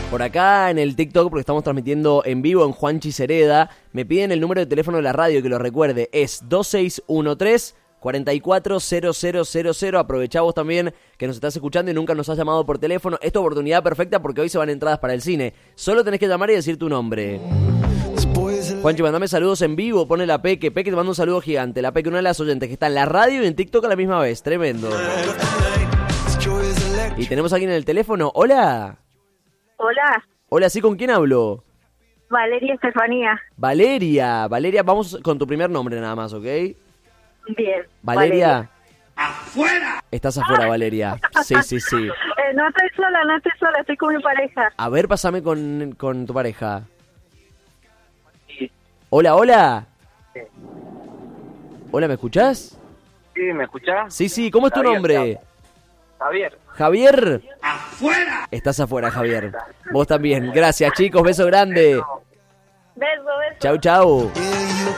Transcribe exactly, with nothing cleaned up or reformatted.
Por acá en el TikTok, porque estamos transmitiendo en vivo en Juanchi Cereda, me piden el número de teléfono de la radio, que lo recuerde, es dos seis uno tres, cuatro cuatro cero cero cero cero. Aprovechá vos también que nos estás escuchando y nunca nos has llamado por teléfono. Esta oportunidad perfecta porque hoy se van entradas para el cine. Solo tenés que llamar y decir tu nombre. Juanchi, mandame saludos en vivo, pone la Peque. Peque, te mando un saludo gigante. La Peque, una de las oyentes que está en la radio y en TikTok a la misma vez. Tremendo. Y tenemos aquí en el teléfono. Hola. Hola. Hola, ¿sí? ¿Con quién hablo? Valeria Estefanía. Valeria. Valeria, vamos con tu primer nombre nada más, ¿ok? Bien. Valeria. Valeria. ¡Afuera! Estás afuera, Valeria. Sí, sí, sí. Eh, no estoy sola, no estoy sola, estoy con mi pareja. A ver, pásame con, con tu pareja. Sí. Hola, hola. Sí. Hola, ¿me escuchás? Sí, ¿me escuchás? Sí, sí, ¿cómo es tu Javier, nombre? Javier. Javier. ¡Afuera! Estás afuera, Javier. Vos también. Gracias, chicos. Beso grande. Beso, beso. Chau, chau.